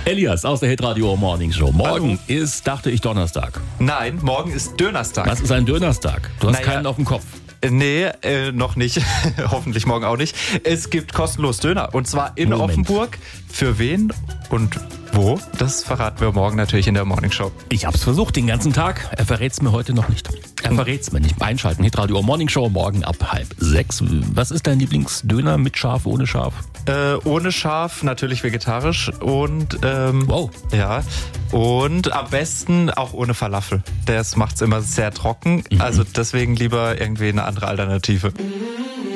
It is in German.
Elias aus der Hitradio Morning Show. Morgen ist, dachte ich, Donnerstag. Nein, morgen ist Dönerstag. Was ist ein Dönerstag? Du hast keinen auf dem Kopf. Nee, noch nicht. Hoffentlich morgen auch nicht. Es gibt kostenlos Döner. Und zwar in Offenburg. Für wen und wo? Das verraten wir morgen natürlich in der Morning Show. Ich hab's versucht den ganzen Tag. Er verrät's mir heute noch nicht. Er verrät's mir nicht. Einschalten. Hitradio Morning Show morgen ab 5:30. Was ist dein Lieblingsdöner? Mit Schaf, ohne Schaf? Ohne Schaf, natürlich vegetarisch und wow. Ja. Und am besten auch ohne Falafel. Das macht's immer sehr trocken. Also deswegen lieber irgendwie eine andere Alternative.